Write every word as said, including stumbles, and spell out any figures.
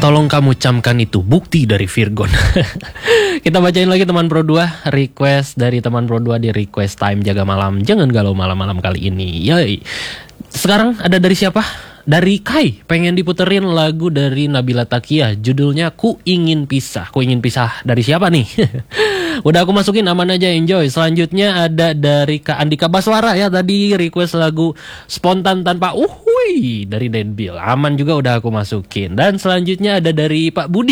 Tolong kamu camkan itu, bukti dari Virgon. Kita bacain lagi teman Pro dua, request dari teman Pro dua di request time jaga malam. Jangan galau malam-malam kali ini. Yoi. Sekarang ada dari siapa? Dari Kai, pengen diputerin lagu dari Nabila Takia, judulnya Ku Ingin Pisah. Ku Ingin Pisah dari siapa nih? Udah aku masukin, aman aja, enjoy. Selanjutnya ada dari Kak Andika Baswara ya, tadi request lagu Spontan Tanpa Uhui dari Deadbil. Aman juga, udah aku masukin. Dan selanjutnya ada dari Pak Budi.